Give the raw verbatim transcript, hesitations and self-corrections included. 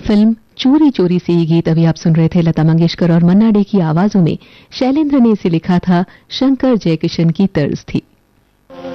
Film चोरी चोरी से ये गीत अभी आप सुन रहे थे। लता मंगेशकर और मन्ना डे की आवाजों में शैलेंद्र ने इसे लिखा था, शंकर जयकिशन की तर्ज थी।